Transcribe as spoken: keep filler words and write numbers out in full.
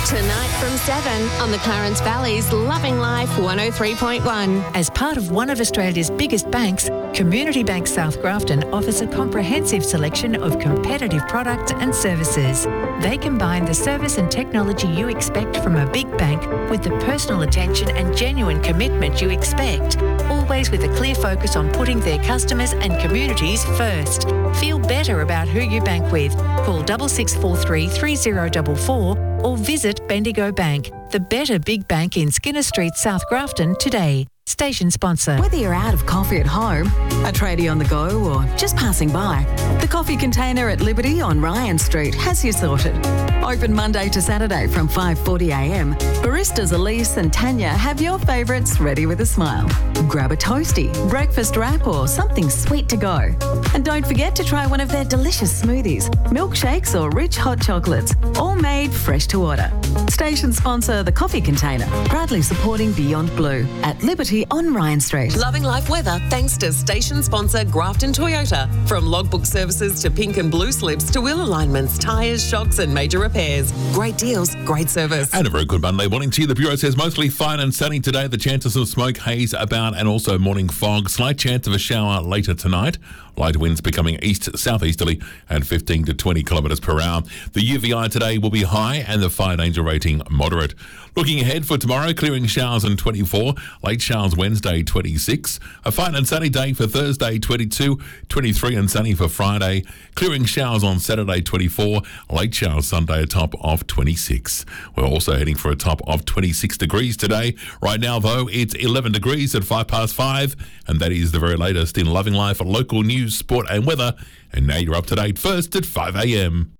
Tonight from seven on the Clarence Valley's Loving Life one oh three point one. As part of one of Australia's biggest banks, Community Bank South Grafton offers a comprehensive selection of competitive products and services. They combine the service and technology you expect from a big bank with the personal attention and genuine commitment you expect, always with a clear focus on putting their customers and communities first. Feel better about who you bank with. Call six six four three, three zero four four or visit Bendigo Bank, the better big bank in Skinner Street, South Grafton today. Station sponsor. Whether you're out of coffee at home, a tradie on the go or just passing by, the Coffee Container at Liberty on Ryan Street has you sorted. Open Monday to Saturday from five forty a m. Baristas Elise and Tanya have your favourites ready with a smile. Grab a toasty, breakfast wrap or something sweet to go. And don't forget to try one of their delicious smoothies, milkshakes or rich hot chocolates, all made fresh to order. Station sponsor The Coffee Container, proudly supporting Beyond Blue at Liberty on Ryan Street. Loving life weather thanks to station sponsor Grafton Toyota. From logbook services to pink and blue slips to wheel alignments, tyres, shocks and major repairs. Great deals, great service. And a very good Monday morning to you. The Bureau says mostly fine and sunny today. The chances of smoke, haze about and also morning fog. Slight chance of a shower later tonight. Light winds becoming east-southeasterly at fifteen to twenty kilometres per hour. The U V I today will be high and the fire danger rating moderate. Looking ahead for tomorrow, clearing showers on twenty-four, late showers Wednesday twenty-six, a fine and sunny day for Thursday twenty-two, twenty-three and sunny for Friday, clearing showers on Saturday twenty-four, late showers Sunday a top of twenty-six. We're also heading for a top of twenty-six degrees today. Right now though, it's eleven degrees at five past five, and that is the very latest in Loving Life, local news, sport and weather. And now you're up to date first at five a m.